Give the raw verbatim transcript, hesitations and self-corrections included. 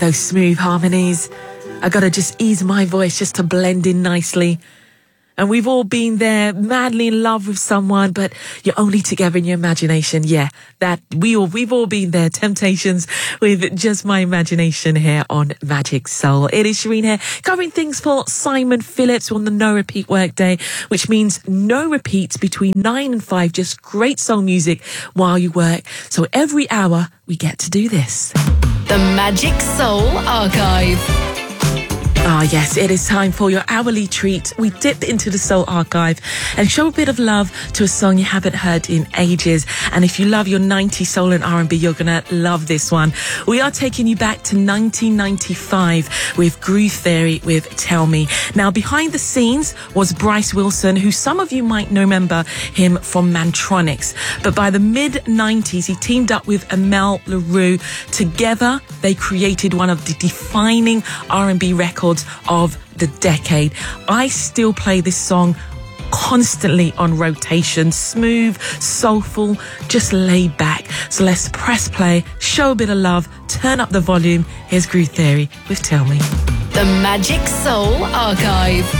those smooth harmonies. I gotta just ease my voice just to blend in nicely. And we've all been there, madly in love with someone, but you're only together in your imagination. Yeah, that we all, we've all been there. Temptations with Just My Imagination here on Magic Soul. It is Shireen here, covering things for Simon Phillips on the no repeat workday, which means no repeats between nine and five, just great soul music while you work. So every hour we get to do this. The Magic Soul Archive. Ah, yes, it is time for your hourly treat. We dip into the Soul Archive and show a bit of love to a song you haven't heard in ages. And if you love your nineties soul and R and B, you're going to love this one. We are taking you back to nineteen ninety-five with Groove Theory with Tell Me. Now, behind the scenes was Bryce Wilson, who some of you might remember him from Mantronix. But by the mid nineties, he teamed up with Amel Larue. Together, they created one of the defining R and B records of the decade. I still play this song constantly on rotation. Smooth, soulful, just laid back. So let's press play, show a bit of love, turn up the volume. Here's Groove Theory with Tell Me. The Magic Soul Archive.